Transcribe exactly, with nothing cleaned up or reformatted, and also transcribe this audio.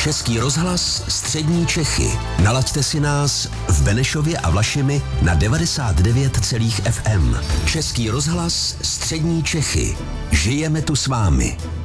Český rozhlas Střední Čechy. Nalaďte si nás v Benešově a Vlašimi na devadesát devět celá F M. Český rozhlas Střední Čechy. Žijeme tu s vámi.